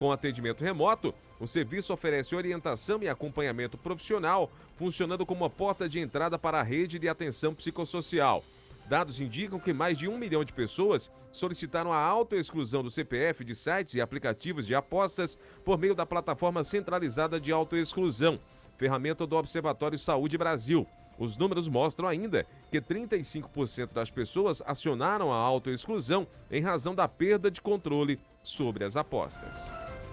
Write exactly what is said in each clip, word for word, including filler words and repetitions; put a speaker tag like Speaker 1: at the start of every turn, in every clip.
Speaker 1: Com atendimento remoto, o serviço oferece orientação e acompanhamento profissional, funcionando como uma porta de entrada para a rede de atenção psicossocial. Dados indicam que mais de um milhão de pessoas solicitaram a autoexclusão do C P F de sites e aplicativos de apostas por meio da plataforma centralizada de autoexclusão, ferramenta do Observatório Saúde Brasil. Os números mostram ainda que trinta e cinco por cento das pessoas acionaram a autoexclusão em razão da perda de controle sobre as apostas.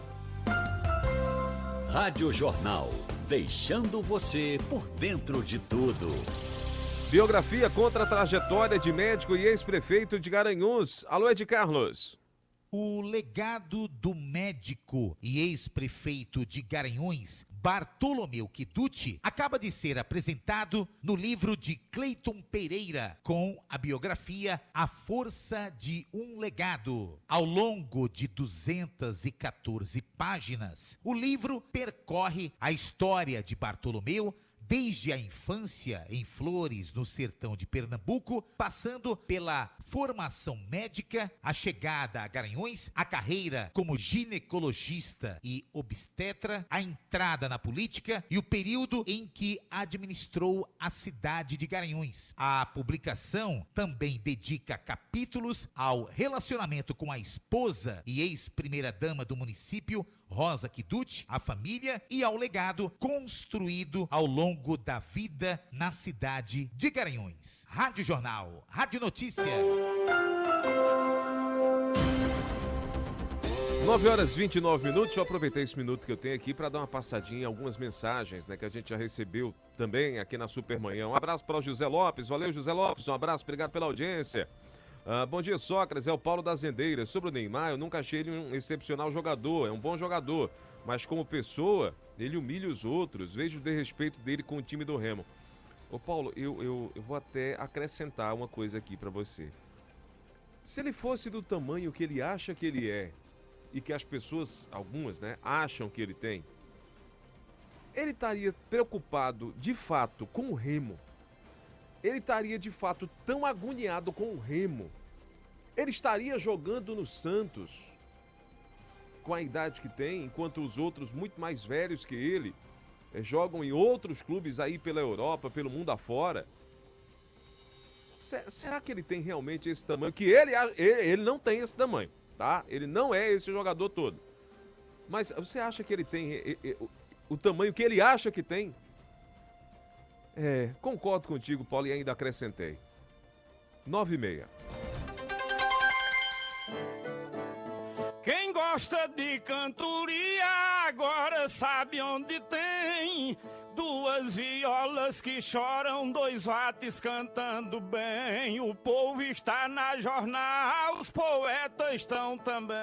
Speaker 2: Rádio Jornal, deixando você por dentro de tudo.
Speaker 1: Biografia contra a trajetória de médico e ex-prefeito de Garanhuns. Alô, Ed Carlos.
Speaker 3: O legado do médico e ex-prefeito de Garanhuns, Bartolomeu Kiduti, acaba de ser apresentado no livro de Cleiton Pereira, com a biografia A Força de um Legado. Ao longo de duzentas e quatorze páginas, o livro percorre a história de Bartolomeu, desde a infância em Flores, no sertão de Pernambuco, passando pela formação médica, a chegada a Garanhuns, a carreira como ginecologista e obstetra, a entrada na política e o período em que administrou a cidade de Garanhuns. A publicação também dedica capítulos ao relacionamento com a esposa e ex-primeira-dama do município, Rosa Kiduti, a família e ao legado construído ao longo da vida na cidade de Garanhuns. Rádio Jornal, Rádio Notícia.
Speaker 1: nove horas e vinte e nove minutos, eu aproveitei esse minuto que eu tenho aqui para dar uma passadinha em algumas mensagens, né, que a gente já recebeu também aqui na Supermanhã. Um abraço para o José Lopes, valeu José Lopes, um abraço, obrigado pela audiência. Ah, bom dia, Sócrates, é o Paulo das Rendeiras. Sobre o Neymar, eu nunca achei ele um excepcional jogador, é um bom jogador, mas como pessoa, ele humilha os outros, vejo o desrespeito dele com o time do Remo. Ô Paulo, eu, eu, eu vou até acrescentar uma coisa aqui para você. Se ele fosse do tamanho que ele acha que ele é, e que as pessoas, algumas, né, acham que ele tem, ele estaria preocupado, de fato, com o Remo. Ele estaria, de fato, tão agoniado com o Remo. Ele estaria jogando no Santos, com a idade que tem, enquanto os outros, muito mais velhos que ele, eh, jogam em outros clubes aí pela Europa, pelo mundo afora. Será que ele tem realmente esse tamanho? Que ele, ele, ele não tem esse tamanho, tá? Ele não é esse jogador todo. Mas você acha que ele tem e, e, o, o tamanho que ele acha que tem? É, concordo contigo, Paulo, e ainda acrescentei. nove e meia.
Speaker 4: Quem gosta de cantoria agora sabe onde tem duas violas que choram, dois vates cantando bem. O povo está na jornal, os poetas estão também.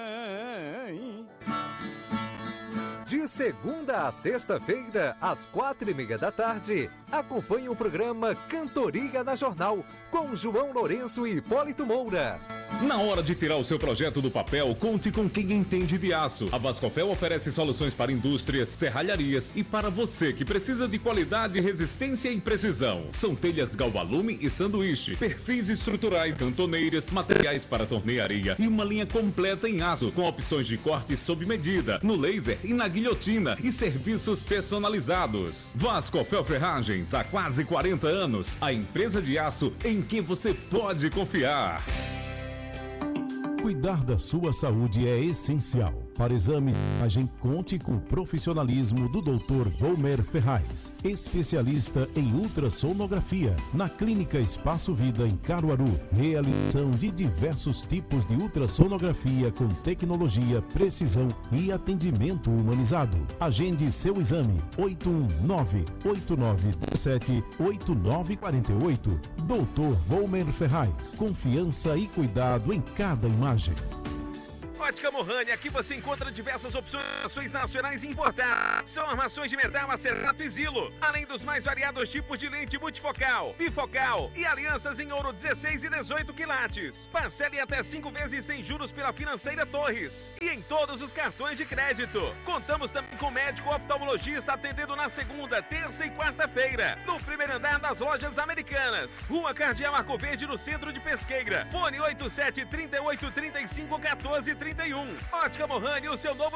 Speaker 5: De segunda a sexta-feira, às quatro e meia da tarde, acompanhe o programa Cantoria na Jornal, com João Lourenço e Hipólito Moura.
Speaker 6: Na hora de tirar o seu projeto do papel, conte com quem entende de aço. A Vascofel oferece soluções para indústrias, serralharias e para você que precisa de qualidade, resistência e precisão. São telhas galvalume e sanduíche, perfis estruturais, cantoneiras, materiais para tornearia e uma linha completa em aço, com opções de corte sob medida, no laser e na guilhotina e serviços personalizados. Vascofel Ferragens, há quase quarenta anos, a empresa de aço em quem você pode confiar.
Speaker 7: Cuidar da sua saúde é essencial. Para exame de imagem, conte com o profissionalismo do doutor Volmer Ferraz, especialista em ultrassonografia, na Clínica Espaço Vida em Caruaru. Realização de diversos tipos de ultrassonografia com tecnologia, precisão e atendimento humanizado. Agende seu exame oito um nove, oito nove sete, oito nove quatro oito. doutor Volmer Ferraz, confiança e cuidado em cada imagem.
Speaker 1: Ótica Morrani, aqui você encontra diversas opções de armações nacionais importadas. São armações de metal, acetato e Zilo, além dos mais variados tipos de lente multifocal, bifocal e alianças em ouro dezesseis e dezoito quilates. Parcele até cinco vezes sem juros pela Financeira Torres e em todos os cartões de crédito. Contamos também com médico oftalmologista atendendo na segunda, terça e quarta-feira, no primeiro andar das Lojas Americanas, Rua Cardeal Arco Verde, no centro de Pesqueira. Fone oito sete, trinta e oito, trinta e cinco, quatorze, trinta e um. Ótica Morrani, o seu novo